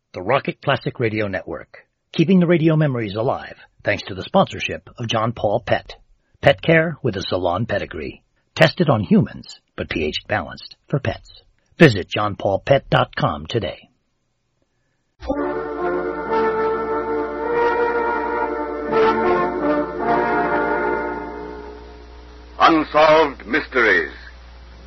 the Rocket Classic Radio Network, keeping the radio memories alive thanks to the sponsorship of John Paul Pet. Pet care with a salon pedigree. Tested on humans, but pH balanced for pets. Visit johnpaulpet.com today. Unsolved Mysteries.